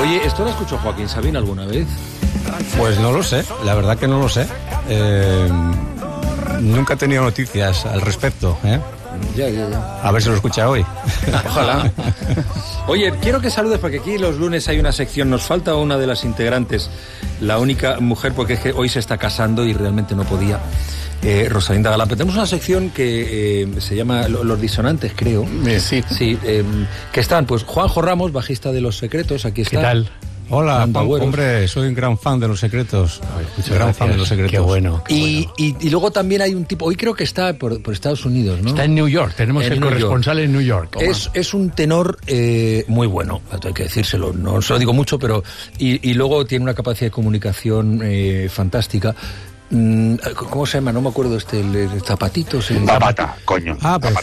Oye, ¿esto lo escuchó Joaquín Sabina alguna vez? Pues no lo sé, la verdad que no lo sé. Nunca he tenido noticias al respecto, ¿eh? Ya. A ver si lo escucha hoy. Ojalá. Oye, quiero que saludes porque aquí los lunes hay una sección, nos falta una de las integrantes, la única mujer, porque es que hoy se está casando y realmente no podía, Rosalinda Galán. Pero tenemos una sección que se llama Los Disonantes, creo. Sí. Sí, que están, pues, Juanjo Ramos, bajista de Los Secretos, aquí está. ¿Qué tal? Hola, Juan, hombre, soy un gran fan de Los Secretos. Gran fan de Los Secretos. Qué bueno. Y luego también hay un tipo, hoy creo que está por Estados Unidos, ¿no? Está en New York, tenemos En el New corresponsal en New York. Es un tenor muy bueno, hay que decírselo, no se lo digo mucho, pero... Y luego tiene una capacidad de comunicación fantástica. ¿Cómo se llama? No me acuerdo el Zapatitos. Zapata, coño. Ah, pues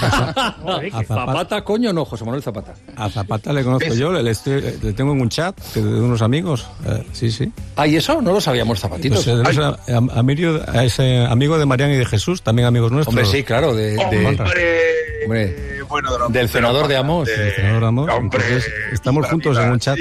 Zapata, coño, no, José Manuel Zapata. A Zapata le conozco yo, le tengo en un chat de unos amigos. Sí. Ah, ¿y eso? No lo sabíamos, Zapatitos. Pues, ese amigo de Marián y de Jesús, también amigos nuestros. Hombre, sí, claro, Hombre, Bueno, del senador de Amos. El senador de Amos. Hombre, Entonces, estamos juntos en un chat.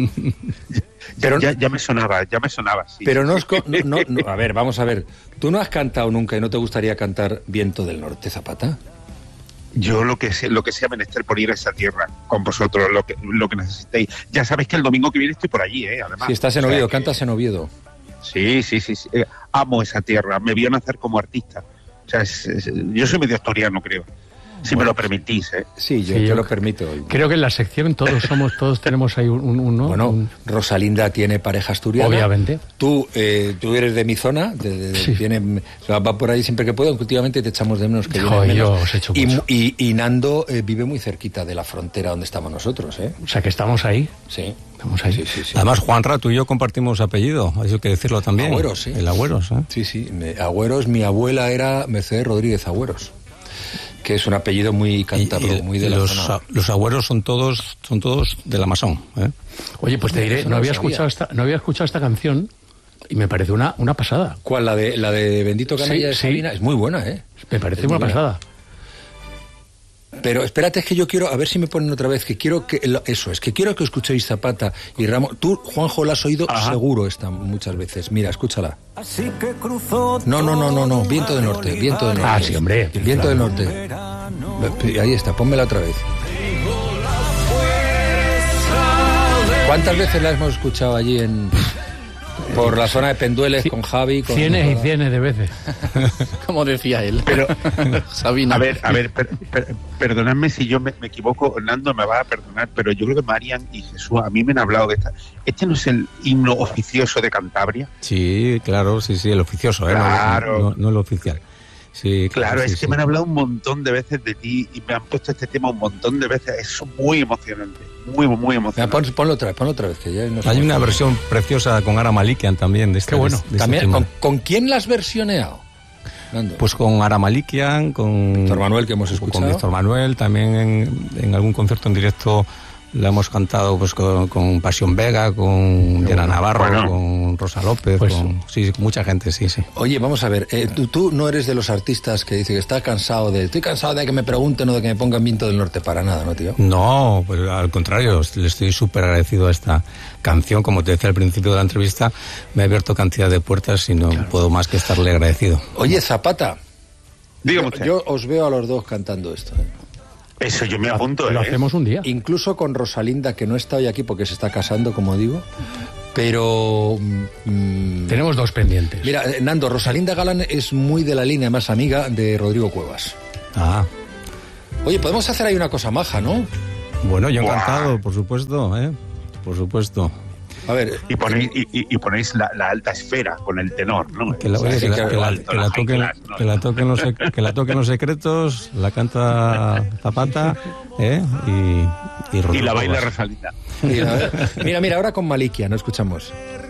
Pero ya me sonaba, sí. Pero no, a ver, vamos a ver. ¿Tú no has cantado nunca y no te gustaría cantar Viento del Norte, Zapata? Yo lo que sea menester por ir a esa tierra con vosotros, lo que necesitéis. Ya sabéis que el domingo que viene estoy por allí, además. Si estás en Oviedo, cantas en Oviedo. Sí. Amo esa tierra, me vio nacer como artista. O sea, yo soy medio asturiano, creo. Si me lo permitís, ¿eh? Sí, yo lo permito. Creo que en la sección todos tenemos ahí ¿no? Bueno, Rosalinda tiene pareja asturiana. Obviamente. Tú eres de mi zona, Sí. va por ahí siempre que puedo, últimamente te echamos de menos que vienes Yo menos. os echo mucho. Y Nando vive muy cerquita de la frontera donde estamos nosotros, ¿eh? O sea, que estamos ahí. Sí. Estamos ahí. Sí. Además, Juanra, tú y yo compartimos apellido, hay que decirlo también. Agüeros, sí. El Agüeros, ¿eh? Sí. Agüeros, mi abuela era Mercedes Rodríguez Agüeros, que es un apellido muy cántabro, muy de la zona. Los Agüeros son todos de la Masón, ¿eh? Oye, pues te diré, Eso no no había lo escuchado esta canción y me parece una pasada. ¿Cuál? La de Bendito Canalla de Sí. Sabina. Es muy buena, ¿eh? Me parece Es una muy buena. pasada. Pero espérate, es que yo quiero, a ver si me ponen otra vez, que quiero que escuchéis Zapata y Ramos. Tú, Juanjo, la has oído seguro muchas veces. Mira, escúchala. No, Viento del Norte. Ah, sí, hombre. Viento del Norte. Ahí está, pónmela otra vez. ¿Cuántas veces la hemos escuchado allí por la zona de Pendueles con Javi? Cienes y cienes de veces. Como decía él. Pero, Sabina. a ver, perdonadme si yo me equivoco, Nando me va a perdonar, pero yo creo que Marian y Jesús a mí me han hablado de esta. ¿Este no es el himno oficioso de Cantabria? Sí, claro, sí, el oficioso, ¿eh? Claro. No el oficial. Sí, Claro, sí, es que me han hablado un montón de veces de ti y me han puesto este tema un montón de veces. Es muy emocionante, muy emocionante. Ponlo otra vez, que ya no sé. Hay una versión preciosa con Ara Malikian también de este. Qué bueno. de este También, tema. ¿con quién la has versioneado, Nando? Pues con Ara Malikian, con Víctor Manuel, que hemos escuchado. Con Víctor Manuel, también en algún concierto en directo la hemos cantado pues con Pasión Vega, con Diana Navarro, con Rosa López, Pues, con mucha gente, sí. Oye, vamos a ver, tú no eres de los artistas que dice que estoy cansado de que me pregunten o de que me pongan Viento del Norte, para nada, ¿no, tío? No, pues al contrario, le estoy súper agradecido a esta canción. Como te decía al principio de la entrevista, me ha abierto cantidad de puertas y no puedo más que estarle agradecido. Oye, Zapata, Dígame usted. yo os veo a los dos cantando esto, ¿eh? Eso yo me apunto, Lo hacemos un día. Incluso con Rosalinda, que no está hoy aquí porque se está casando, como digo, pero... Tenemos dos pendientes. Mira, Nando, Rosalinda Galán es muy de la línea, más amiga de Rodrigo Cuevas. Ah, Oye, podemos hacer ahí una cosa maja, ¿no? bueno, yo encantado, por supuesto, por supuesto. A ver, Y ponéis la alta esfera con el tenor, ¿no? Que la toquen los Secretos, la canta Zapata, Y la baila Cuevas. Rosalinda. mira, ahora con Malikia, no escuchamos.